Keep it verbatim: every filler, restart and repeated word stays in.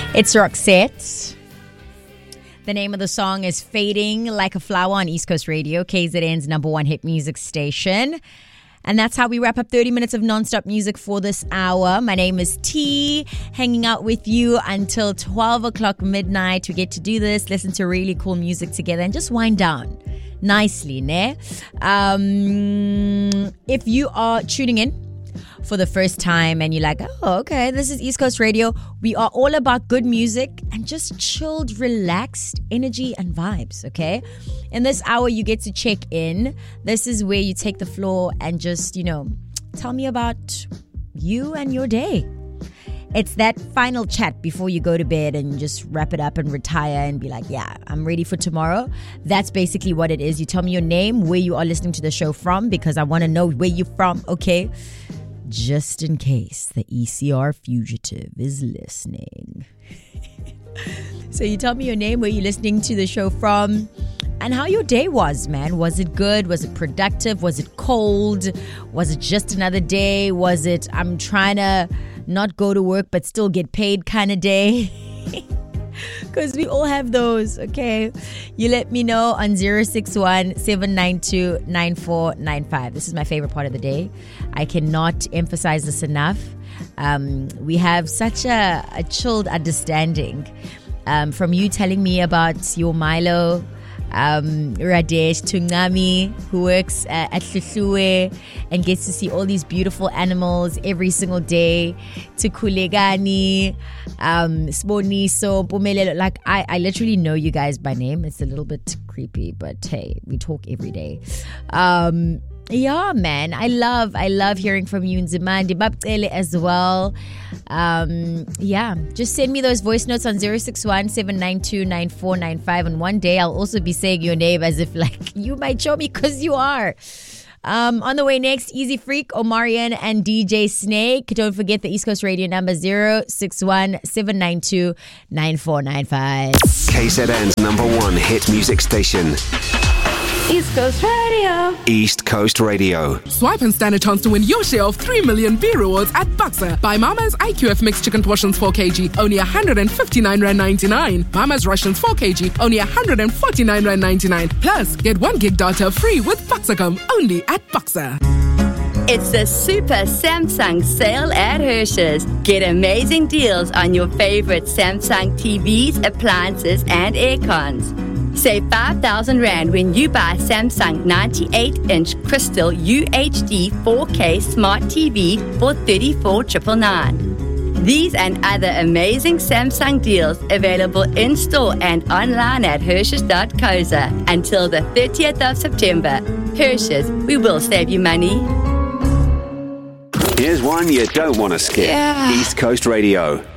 It's Roxette. The name of the song is Fading Like a Flower on East Coast Radio, K Z N's number one hit music station. And that's how we wrap up thirty minutes of non-stop music for this hour. My name is T, hanging out with you until twelve o'clock midnight. We get to do this, listen to really cool music together, and just wind down nicely, ne? Um, if you are tuning in for the first time and you're like, oh, okay, this is East Coast Radio. We are all about good music and just chilled, relaxed energy and vibes, okay? In this hour, you get to check in. This is where you take the floor and just, you know, tell me about you and your day. It's that final chat before you go to bed and just wrap it up and retire and be like, yeah, I'm ready for tomorrow. That's basically what it is. You tell me your name, where you are listening to the show from, because I want to know where you're from, okay? Just in case the E C R fugitive is listening. So you tell me your name, where you're listening to the show from, and how your day was, man. Was it good? Was it productive? Was it cold? Was it just another day? Was it, I'm trying to not go to work but still get paid kind of day? Because we all have those, okay? You let me know on zero six one, seven nine two, nine four nine five. This is my favorite part of the day. I cannot emphasize this enough. Um, we have such a, a chilled understanding um, from you telling me about your Milo, um, Radesh Tungami, who works uh, at Hluhluwe and gets to see all these beautiful animals every single day, to Kulegani, um, Sponiso, Pumelelo. Like, I, I literally know you guys by name. It's a little bit creepy, but hey, we talk every day. Um, yeah, man, I love, I love hearing from you, Nzimandi, Babcele as well. Um, yeah, just send me those voice notes on zero six one, seven nine two, nine four nine five. And one day I'll also be saying your name as if like you might show me, because you are. Um, on the way next, Easy Freak, Omarion, and D J Snake. Don't forget the East Coast Radio number zero six one, seven nine two, nine four nine five. K Z N's number one hit music station. East Coast Radio. East Coast Radio. Swipe and stand a chance to win your share of three million B rewards at Buxa. Buy Mama's I Q F mixed chicken portions four kilograms, only one hundred fifty-nine rand ninety-nine. Mama's Russians four kilograms, only one hundred forty-nine rand ninety-nine. Plus, get one gig data free with Buxacom, only at Buxa. It's the Super Samsung sale at Hirsch's. Get amazing deals on your favorite Samsung T Vs, appliances, and aircons. Save five thousand rand when you buy Samsung ninety-eight inch Crystal U H D four K Smart T V for thirty-four thousand nine hundred ninety-nine. These and other amazing Samsung deals available in-store and online at Hirsch's dot co za until the thirtieth of September. Hirsch's, we will save you money. Here's one you don't want to skip. Yeah. East Coast Radio.